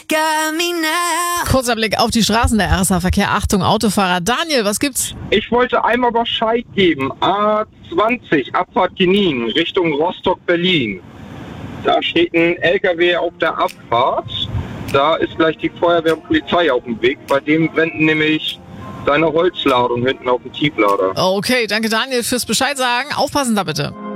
Kurzer Blick auf die Straßen der RSA-Verkehr. Achtung, Autofahrer. Daniel, was gibt's? Ich wollte einmal Bescheid geben. A20, Abfahrt Genin, Richtung Rostock-Berlin. Da steht ein LKW auf der Abfahrt. Da ist gleich die Feuerwehr und Polizei auf dem Weg. Bei dem wenden nämlich seine Holzladung hinten auf den Tieflader. Okay, danke Daniel fürs Bescheid sagen. Aufpassen da bitte.